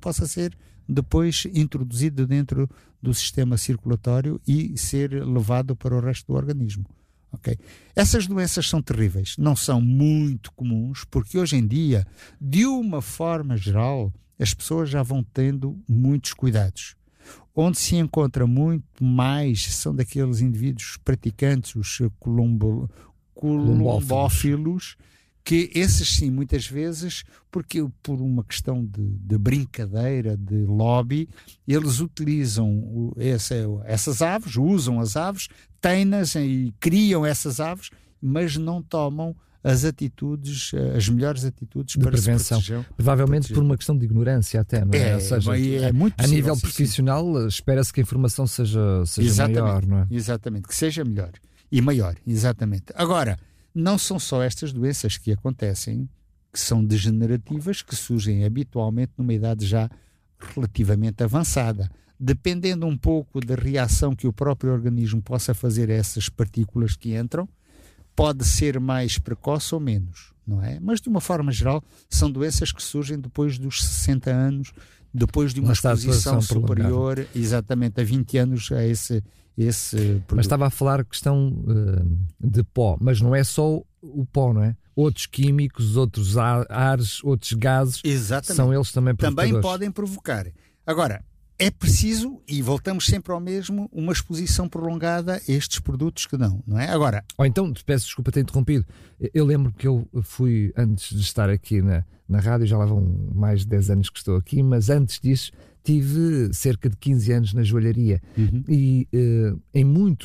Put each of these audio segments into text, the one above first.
possa ser depois introduzido dentro do sistema circulatório e ser levado para o resto do organismo. Okay? Essas doenças são terríveis, não são muito comuns, porque hoje em dia, de uma forma geral, as pessoas já vão tendo muitos cuidados. Onde se encontra muito mais são daqueles indivíduos praticantes, os colombófilos, que esses sim, muitas vezes, porque por uma questão de brincadeira, de lobby, eles utilizam essas aves, usam as aves, têm-nas e criam essas aves, mas não tomam as atitudes, as melhores atitudes de para prevenção. se proteger. Provavelmente por uma questão de ignorância até, não é? Ou seja, muito a nível sim, profissional, espera-se que a informação seja maior, não é? Exatamente, que seja melhor e maior, exatamente. Agora, não são só estas doenças que acontecem, que são degenerativas, que surgem habitualmente numa idade já relativamente avançada. Dependendo um pouco da reação que o próprio organismo possa fazer a essas partículas que entram, pode ser mais precoce ou menos, não é? Mas, de uma forma geral, são doenças que surgem depois dos 60 anos, depois de uma exposição superior, exatamente, a 20 anos a esse produto. Mas estava a falar questão de pó, mas não é só o pó, não é? Outros químicos, outros ares, outros gases, exatamente, são eles também provocadores. Também podem provocar. Agora, é preciso, e voltamos sempre ao mesmo, uma exposição prolongada a estes produtos que não é? Agora... Ou então, peço desculpa ter interrompido, eu lembro que eu fui, antes de estar aqui na rádio, já lá vão mais de 10 anos que estou aqui, mas antes disso tive cerca de 15 anos na joalharia. E em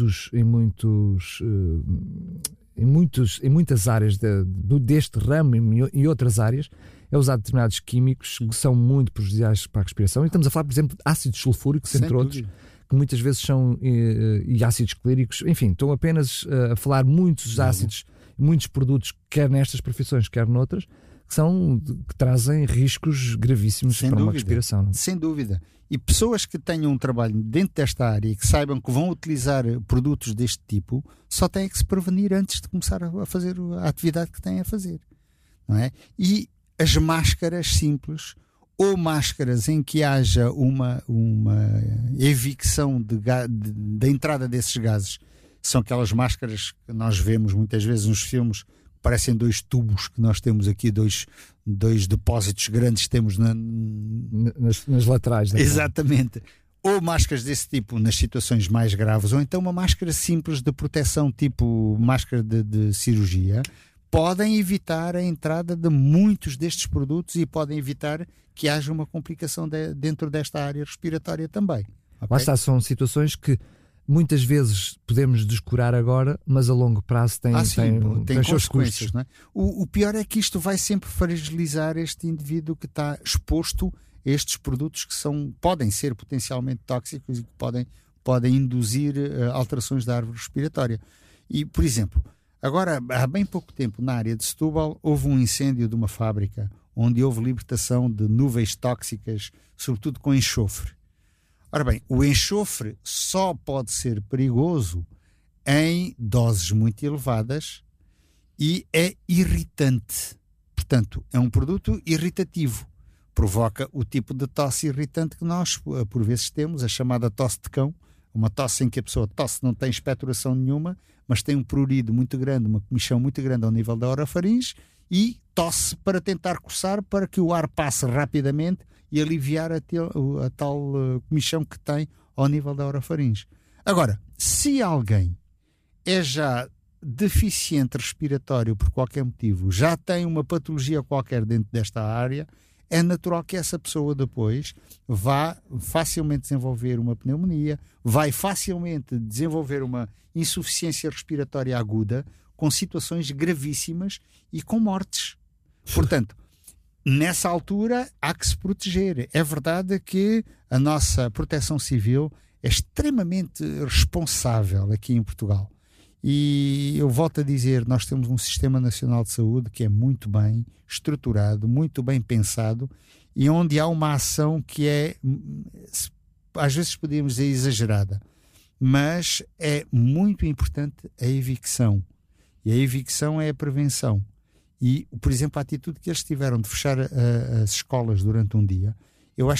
muitas áreas deste ramo e outras áreas, é usado determinados químicos que são muito prejudiciais para a respiração. E estamos a falar, por exemplo, de ácidos sulfúricos, entre outros, que muitas vezes são e ácidos clíricos. Enfim, estou apenas a falar muitos ácidos, muitos produtos, quer nestas profissões, quer noutras, que trazem riscos gravíssimos para uma respiração. Não? Sem dúvida. E pessoas que tenham um trabalho dentro desta área e que saibam que vão utilizar produtos deste tipo, só têm que se prevenir antes de começar a fazer a atividade que têm a fazer. Não é? E as máscaras simples, ou máscaras em que haja uma evicção da entrada desses gases, são aquelas máscaras que nós vemos muitas vezes nos filmes, parecem 2 tubos que nós temos aqui, dois depósitos grandes que temos nas laterais. Exatamente. Ou máscaras desse tipo nas situações mais graves, ou então uma máscara simples de proteção, tipo máscara de cirurgia, podem evitar a entrada de muitos destes produtos e podem evitar que haja uma complicação dentro desta área respiratória também. Okay? Lá está, são situações que muitas vezes podemos descurar agora, mas a longo prazo tem consequências. Não é? O pior é que isto vai sempre fragilizar este indivíduo que está exposto a estes produtos que podem ser potencialmente tóxicos e que podem induzir alterações da árvore respiratória. E, por exemplo, agora, há bem pouco tempo, na área de Setúbal, houve um incêndio de uma fábrica onde houve libertação de nuvens tóxicas, sobretudo com enxofre. Ora bem, o enxofre só pode ser perigoso em doses muito elevadas e é irritante. Portanto, é um produto irritativo. Provoca o tipo de tosse irritante que nós, por vezes, temos, a chamada tosse de cão. Uma tosse em que a pessoa tosse, não tem expectoração nenhuma, mas tem um prurido muito grande, uma comichão muito grande ao nível da orofaringe e tosse para tentar coçar para que o ar passe rapidamente e aliviar a tal comichão que tem ao nível da orofaringe. Agora, se alguém é já deficiente respiratório por qualquer motivo, já tem uma patologia qualquer dentro desta área, é natural que essa pessoa depois vá facilmente desenvolver uma pneumonia, vai facilmente desenvolver uma insuficiência respiratória aguda, com situações gravíssimas e com mortes. Portanto, nessa altura há que se proteger. É verdade que a nossa proteção civil é extremamente responsável aqui em Portugal. E eu volto a dizer, nós temos um Sistema Nacional de Saúde que é muito bem estruturado, muito bem pensado e onde há uma ação que é, às vezes podíamos dizer, exagerada, mas é muito importante a evicção. E a evicção é a prevenção. E, por exemplo, a atitude que eles tiveram de fechar as escolas durante um dia